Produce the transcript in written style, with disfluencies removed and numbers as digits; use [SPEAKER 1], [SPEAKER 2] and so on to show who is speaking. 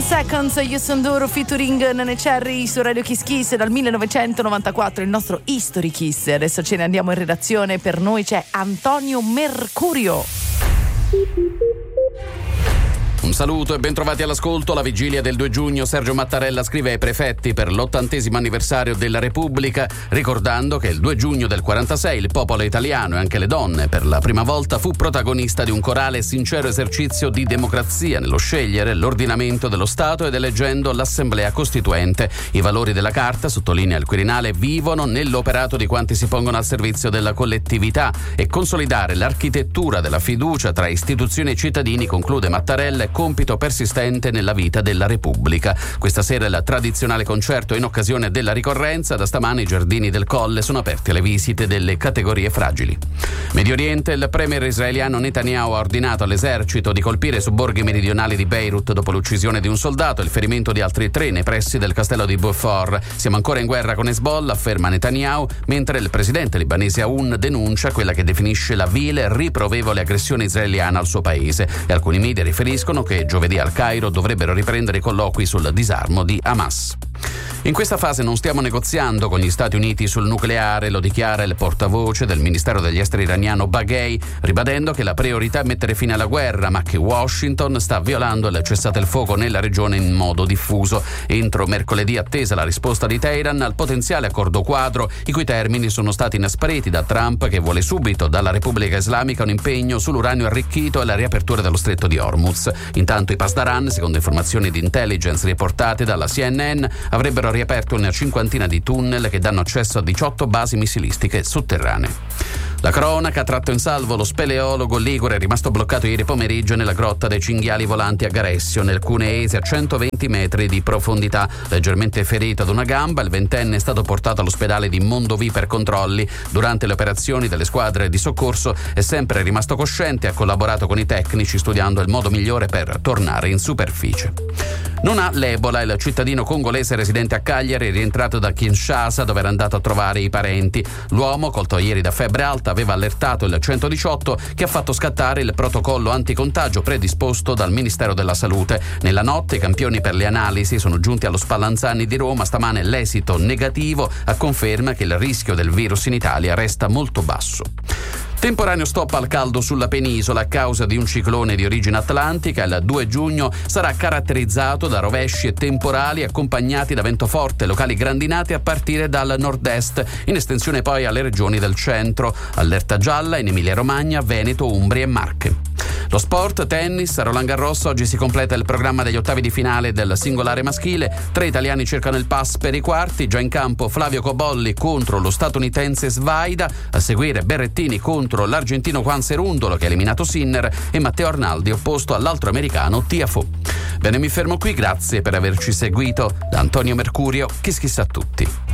[SPEAKER 1] Seconds, Yusunduru featuring Nene Cherry su Radio Kiss Kiss dal 1994, il nostro History Kiss. Adesso ce ne andiamo in redazione, per noi c'è Antonio Mercurio.
[SPEAKER 2] Un saluto e bentrovati all'ascolto. La vigilia del 2 giugno Sergio Mattarella scrive ai prefetti per l'80° anniversario della Repubblica, ricordando che il 2 giugno del 46 il popolo italiano e anche le donne per la prima volta fu protagonista di un corale e sincero esercizio di democrazia nello scegliere l'ordinamento dello Stato ed eleggendo l'Assemblea Costituente. I valori della Carta, sottolinea il Quirinale, vivono nell'operato di quanti si pongono al servizio della collettività, e consolidare l'architettura della fiducia tra istituzioni e cittadini, conclude Mattarella, è compito persistente nella vita della Repubblica. Questa sera il tradizionale concerto in occasione della ricorrenza. Da stamane i giardini del Colle sono aperti alle visite delle categorie fragili. Medio Oriente, il premier israeliano Netanyahu ha ordinato all'esercito di colpire i sobborghi meridionali di Beirut dopo l'uccisione di un soldato e il ferimento di altri 3 nei pressi del castello di Beaufort. Siamo ancora in guerra con Hezbollah, afferma Netanyahu, mentre il presidente libanese Aoun denuncia quella che definisce la vile, riprovevole aggressione israeliana al suo paese, e alcuni media riferiscono che giovedì al Cairo dovrebbero riprendere i colloqui sul disarmo di Hamas. In questa fase non stiamo negoziando con gli Stati Uniti sul nucleare, lo dichiara il portavoce del Ministero degli Esteri iraniano Baghei, ribadendo che la priorità è mettere fine alla guerra, ma che Washington sta violando il cessate il fuoco nella regione in modo diffuso. Entro mercoledì attesa la risposta di Teheran al potenziale accordo quadro, i cui termini sono stati inaspriti da Trump, che vuole subito dalla Repubblica Islamica un impegno sull'uranio arricchito e la riapertura dello stretto di Hormuz. Intanto i Pasdaran, secondo informazioni di intelligence riportate dalla CNN, avrebbero riaperto una 50ina di tunnel che danno accesso a 18 basi missilistiche sotterranee. La cronaca ha tratto in salvo lo speleologo ligure rimasto bloccato ieri pomeriggio nella grotta dei cinghiali volanti a Garessio, nel Cuneese, a 120 metri di profondità. Leggermente ferito ad una gamba, il 20enne è stato portato all'ospedale di Mondovì per controlli. Durante le operazioni delle squadre di soccorso è sempre rimasto cosciente e ha collaborato con i tecnici studiando il modo migliore per tornare in superficie. Non ha l'Ebola il cittadino congolese residente a Cagliari, rientrato da Kinshasa dove era andato a trovare i parenti. L'uomo, colto ieri da febbre alta, aveva allertato il 118 che ha fatto scattare il protocollo anticontagio predisposto dal Ministero della Salute. Nella notte i campioni per le analisi sono giunti allo Spallanzani di Roma. Stamane l'esito negativo a conferma che il rischio del virus in Italia resta molto basso. Temporaneo stop al caldo sulla penisola a causa di un ciclone di origine atlantica. Il 2 giugno sarà caratterizzato da rovesci e temporali accompagnati da vento forte, locali grandinate a partire dal nord-est, in estensione poi alle regioni del centro. Allerta gialla in Emilia-Romagna, Veneto, Umbria e Marche. Lo sport, tennis, a Roland Garros oggi si completa il programma degli ottavi di finale del singolare maschile. 3 italiani cercano il pass per i quarti. Già in campo Flavio Cobolli contro lo statunitense Svaida, a seguire Berrettini contro l'argentino Juan Cerundolo che ha eliminato Sinner, e Matteo Arnaldi opposto all'altro americano Tiafoe. Bene, mi fermo qui, grazie per averci seguito. Da Antonio Mercurio, Kiss Kiss a tutti.